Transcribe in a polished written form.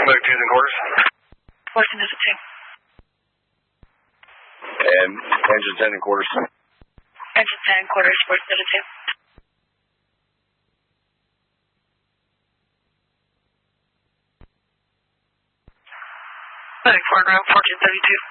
Book 2's and quarters. Fortune is a 2. And engine 10 and quarters. Engine 10 and quarters, Fortune is a 2. Medic 4 en route, Fortune 32.